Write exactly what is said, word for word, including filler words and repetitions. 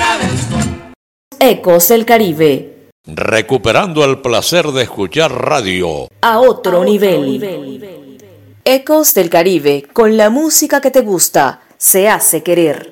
Ecos del Caribe. Recuperando el placer de escuchar radio a otro nivel. Ecos del Caribe, con la música que te gusta, se hace querer.